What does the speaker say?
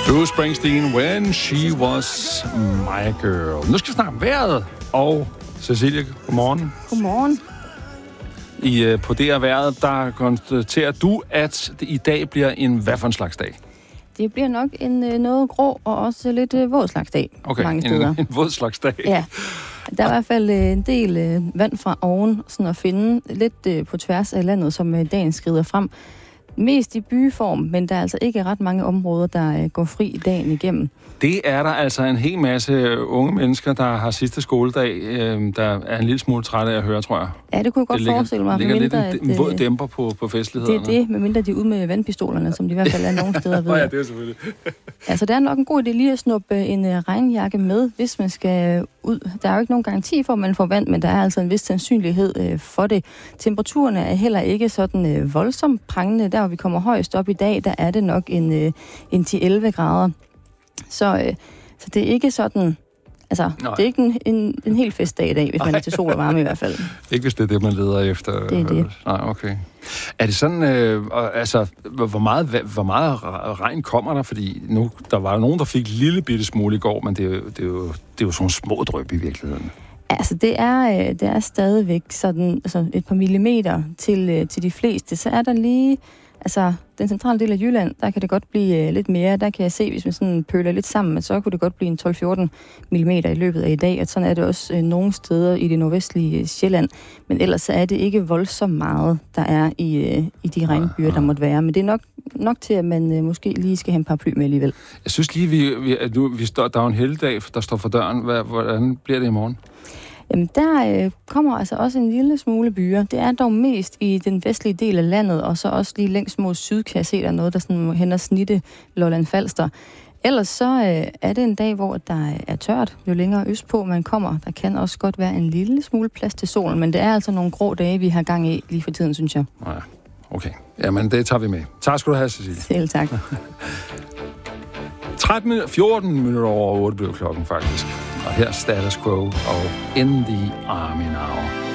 Bruce Springsteen, When She Was My Girl. Nu skal vi snakke om vejret. Og Cecilie, godmorgen. Godmorgen. På det her vejret, der konstaterer du, at det i dag bliver en hvad for en slags dag? Det bliver nok en noget grå og også lidt våd slags dag mange steder. En våd slags dag. Ja, der er i hvert fald en del vand fra oven sådan at finde lidt på tværs af landet, som dagen skrider frem. Mest i byform, men der er altså ikke ret mange områder, der går fri dagen igennem. Det er der altså en hel masse unge mennesker, der har sidste skoledag, der er en lille smule trætte af at høre, tror jeg. Ja, det kunne jeg godt forestille mig. Det ligger lidt en våd dæmper på festlighederne. Det er det, medmindre de er ude med vandpistolerne, som de i hvert fald er nogle steder ved. Ja, det er selvfølgelig. Altså, det er nok en god idé lige at snuppe en regnjakke med, hvis man skal ud. Der er jo ikke nogen garanti for, at man får vand, men der er altså en vis sandsynlighed for det. Temperaturerne er heller ikke sådan voldsomt prangende. Der, hvor vi kommer højst op i dag, der er det nok en 10-11 grader. Så det er ikke sådan... Altså, det er ikke en helt festdag i dag, hvis man er til sol og varme i hvert fald. Ikke hvis det er det, man leder efter. Det er det. Nej, okay. Er det sådan, hvor meget regn kommer der? Fordi nu, der var nogen, der fik lille bitte smule i går, men det er jo sådan små dryp i virkeligheden. Altså, det er stadigvæk sådan, altså et par millimeter til de fleste. Så er der lige... Altså, den centrale del af Jylland, der kan det godt blive lidt mere. Der kan jeg se, hvis man sådan pøler lidt sammen, så kunne det godt blive en 12-14 mm i løbet af i dag. Og sådan er det også nogle steder i det nordvestlige Sjælland. Men ellers så er det ikke voldsomt meget, der er i de regnbyer, der måtte være. Men det er nok til, at man måske lige skal have en paraply med alligevel. Jeg synes lige, der er en helligdag, der står for døren. Hvordan bliver det i morgen? Jamen, der kommer altså også en lille smule byer. Det er dog mest i den vestlige del af landet, og så også lige længst mod syd, kan jeg se, der er noget, der sådan hænder snitte Lolland Falster. Ellers så er det en dag, hvor der er tørt, jo længere østpå man kommer. Der kan også godt være en lille smule plads til solen, men det er altså nogle grå dage, vi har gang i lige for tiden, synes jeg. Ja, okay. Jamen, det tager vi med. Tak skal du have, Cecilie. Selv tak. 14 minutter over 8 blev klokken faktisk. Og her Status Quo og In the Army Now.